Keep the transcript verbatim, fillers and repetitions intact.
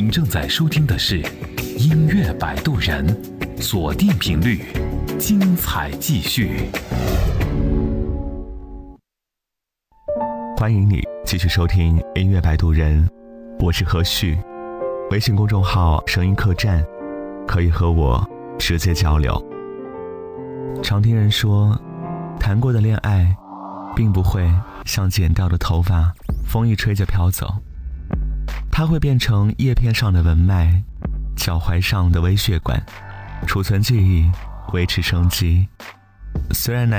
您正在收听的是音乐摆渡人，锁定频率，精彩继续。 欢迎你继续收听音乐摆渡人，我是何旭。微信公众号声音客栈可以和我直接交流。常听人说，谈过的恋爱并不会像剪掉的头发，风一吹就飘走，它会变成叶片上的纹脉，脚踝上的微血管，储存记忆，维持生机。虽然